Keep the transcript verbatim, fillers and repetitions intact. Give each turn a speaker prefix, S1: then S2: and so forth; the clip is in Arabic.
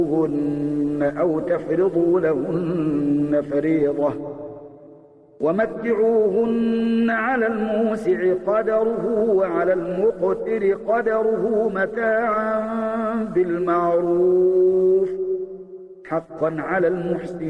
S1: أو تفرضوا لهن فريضة ومتعوهن على الموسع قدره وعلى المقتر قدره متاعا بالمعروف حقا على المحسنين